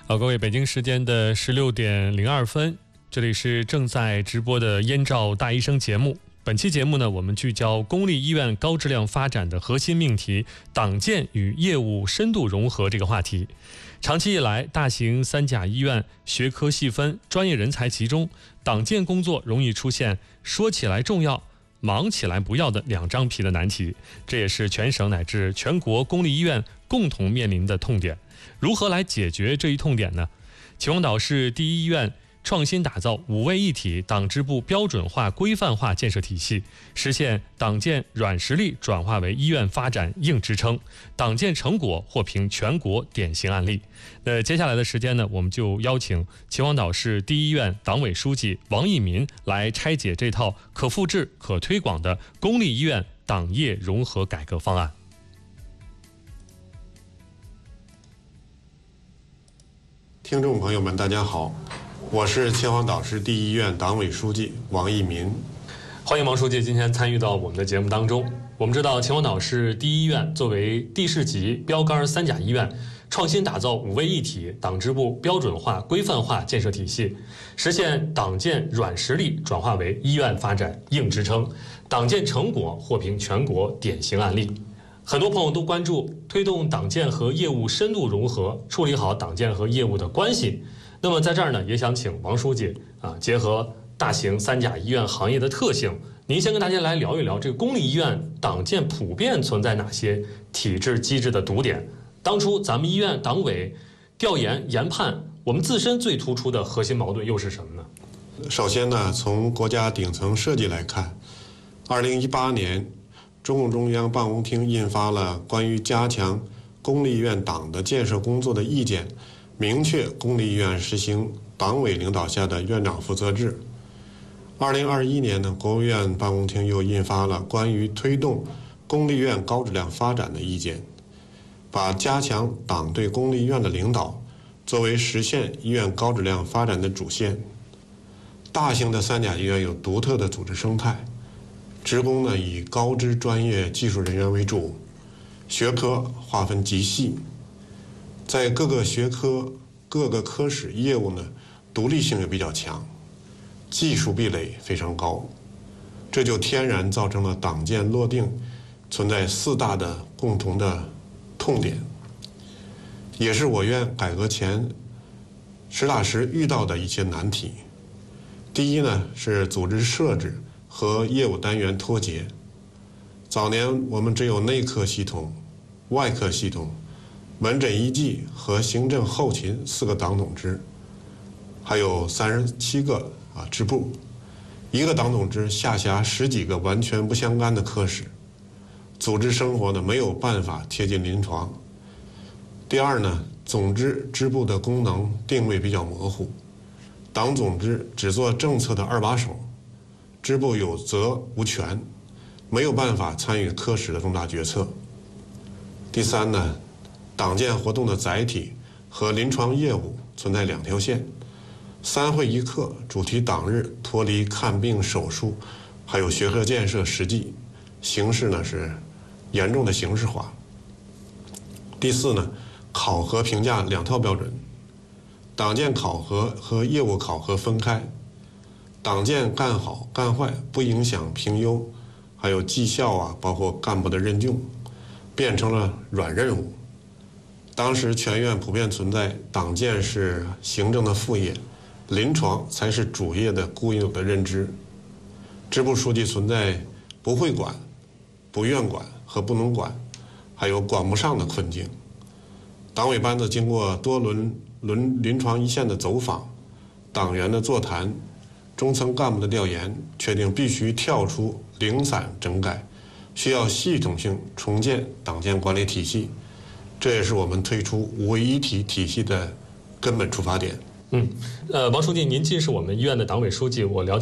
好，各位，北京时间的16:02，这里是正在直播的燕赵大医生节目。本期节目呢，我们聚焦公立医院高质量发展的核心命题——党建与业务深度融合这个话题。长期以来，大型3甲医院学科细分，专业人才集中，党建工作容易出现说起来重要，忙起来不要的2张皮的难题，这也是全省乃至全国公立医院共同面临的痛点。如何来解决这一痛点呢？秦皇岛市第一医院创新打造5位一体党支部标准化规范化建设体系，实现党建软实力转化为医院发展硬支撑，党建成果获评全国典型案例。那接下来的时间呢，我们就邀请秦皇岛市第一医院党委书记王益民来拆解这套可复制可推广的公立医院党业融合改革方案。 听众朋友们，大家好，我是秦皇岛市第一医院党委书记王益民。 欢迎王书记今天参与到我们的节目当中。我们知道秦皇岛市第一医院作为地市级标杆3甲医院，创新打造5位一体党支部标准化规范化建设体系，实现党建软实力转化为医院发展硬支撑，党建成果获评全国典型案例。很多朋友都关注推动党建和业务深度融合，处理好党建和业务的关系。那么在这儿呢，也想请王书记结合大型3甲医院行业的特性，您先跟大家来聊一聊这个公立医院党建普遍存在哪些体制机制的堵点？当初咱们医院党委调研研判，我们自身最突出的核心矛盾又是什么呢？ 首先呢，从国家顶层设计来看，2018年中共中央办公厅印发了关于加强公立医院党的建设工作的意见，明确公立医院实行党委领导下的院长负责制。2021年呢，国务院办公厅又印发了关于推动公立医院高质量发展的意见，把加强党对公立医院的领导作为实现医院高质量发展的主线。大型的3甲医院有独特的组织生态，职工呢以高知专业技术人员为主，学科划分极细，在各个学科各个科室业务呢独立性也比较强，技术壁垒非常高，这就天然造成了党建落定存在4大的共同的痛点，也是我院改革前实打实遇到的一些难题。第一呢，是组织设置和业务单元脱节。早年我们只有内科系统、外科系统、门诊医技和行政后勤4个党总支，还有37个支部，一个党总支下辖10几个完全不相干的科室，组织生活呢没有办法贴近临床。第二呢，总支支部的功能定位比较模糊，党总支只做政策的2把手，支部有责无权，没有办法参与科室的重大决策。第三呢，党建活动的载体和临床业务存在2条线，3会1课主题党日脱离看病手术还有学科建设实际，形式呢是严重的形式化。第四呢，考核评价2套标准，党建考核和业务考核分开，党建干好干坏不影响评优，还有绩效包括干部的任用，变成了软任务。当时全院普遍存在党建是行政的副业，临床才是主业的固有的认知，支部书记存在不会管、不愿管和不能管，还有管不上的困境。党委班子经过多轮临床一线的走访，党员的座谈，中层干部的调研，确定必须跳出零散整改，需要系统性重建党建管理体系，这也是我们推出5位一体体系的根本出发点。 王书记，您既是我们医院的党委书记，我了解